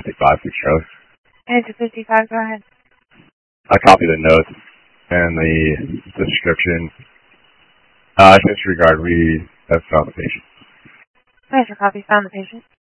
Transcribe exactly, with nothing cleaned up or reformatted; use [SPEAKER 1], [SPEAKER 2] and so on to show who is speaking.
[SPEAKER 1] fifty-five for Charlie.
[SPEAKER 2] Answer fifty-five, go ahead.
[SPEAKER 1] I copied the notes and the description. Uh, disregard, we have found the patient.
[SPEAKER 2] Answer copy, found the patient.